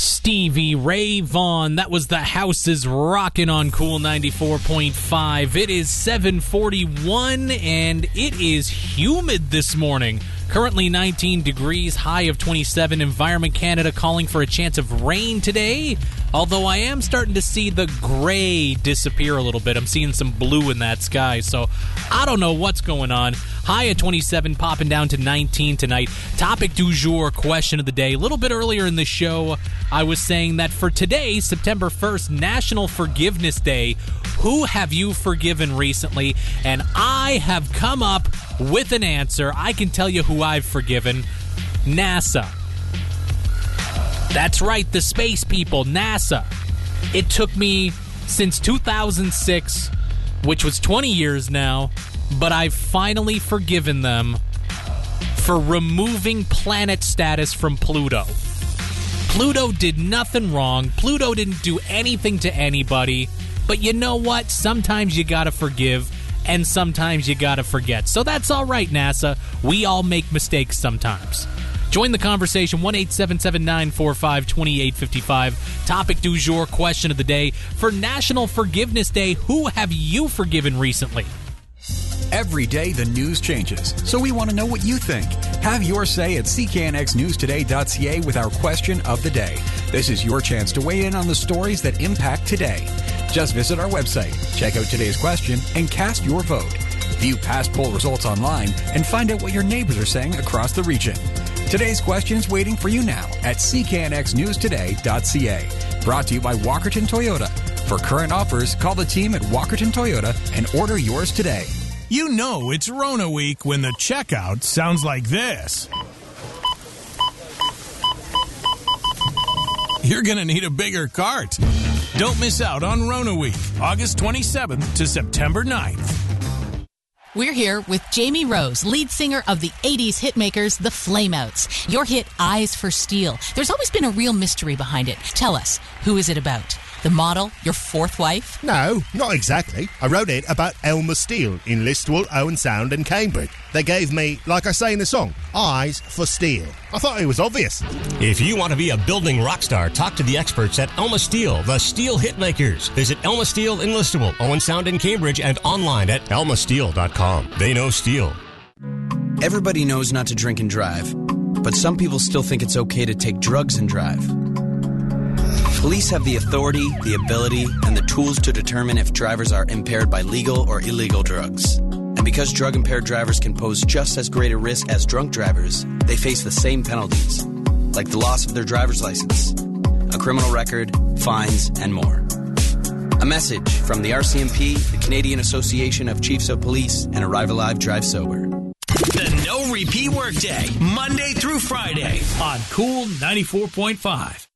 Stevie Ray Vaughan. That was The House is Rockin' on Cool 94.5. It is 7:41 and it is humid this morning. Currently 19 degrees, high of 27. Environment Canada calling for a chance of rain today. Although I am starting to see the gray disappear a little bit. I'm seeing some blue in that sky, so I don't know what's going on. High at 27, popping down to 19 tonight. Topic du jour, question of the day. A little bit earlier in the show, I was saying that for today, September 1st, National Forgiveness Day, who have you forgiven recently? And I have come up with an answer. I can tell you who I've forgiven. NASA. That's right, the space people, NASA. It took me since 2006, which was 20 years now, but I've finally forgiven them for removing planet status from Pluto. Pluto did nothing wrong. Pluto didn't do anything to anybody. But you know what? Sometimes you gotta forgive, and sometimes you gotta forget. So that's all right, NASA. We all make mistakes sometimes. Join the conversation, 1-877-945-2855. Topic du jour, question of the day. For National Forgiveness Day, who have you forgiven recently? Every day the news changes, so we want to know what you think. Have your say at cknxnewstoday.ca with our question of the day. This is your chance to weigh in on the stories that impact today. Just visit our website, check out today's question, and cast your vote. View past poll results online and find out what your neighbors are saying across the region. Today's question is waiting for you now at cknxnewstoday.ca. Brought to you by Walkerton Toyota. For current offers, call the team at Walkerton Toyota and order yours today. You know it's Rona Week when the checkout sounds like this. You're going to need a bigger cart. Don't miss out on Rona Week, August 27th to September 9th. We're here with Jamie Rose, lead singer of the 80s hitmakers, the Flameouts. Your hit, Eyes for Steel. There's always been a real mystery behind it. Tell us, who is it about? The model? Your fourth wife? No, not exactly. I wrote it about Elmer Steele in Listowel, Owen Sound and Cambridge. They gave me, like I say in the song, Eyes for Steel. I thought it was obvious. If you want to be a building rock star, talk to the experts at Elma Steel, the Steel Hitmakers. Visit Elma Steel in Listowel, Owen Sound in Cambridge, and online at elmasteel.com. They know steel. Everybody knows not to drink and drive, but some people still think it's okay to take drugs and drive. Police have the authority, the ability, and the tools to determine if drivers are impaired by legal or illegal drugs. And because drug-impaired drivers can pose just as great a risk as drunk drivers, they face the same penalties, like the loss of their driver's license, a criminal record, fines, and more. A message from the RCMP, the Canadian Association of Chiefs of Police, and Arrive Alive, Drive Sober. The No Repeat Workday, Monday through Friday on Cool 94.5.